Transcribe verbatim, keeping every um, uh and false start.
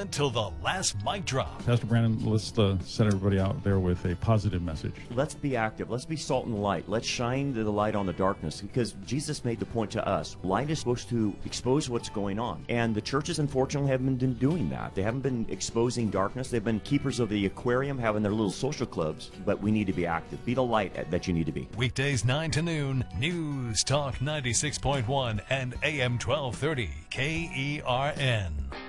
till the last mic drop. Pastor Brandon, let's uh, set everybody out there with a positive message. Let's be active. Let's be salt and light. Let's shine the light on the darkness, because Jesus made the point to us. Light is supposed to expose what's going on. And the churches, unfortunately, haven't been doing that. They haven't been exposing darkness. They've been keepers of the aquarium, having their little social clubs. But we need to be active. Be the light that you need to be. Weekdays nine to noon, News Talk ninety-six point one and A M twelve thirty K E R N.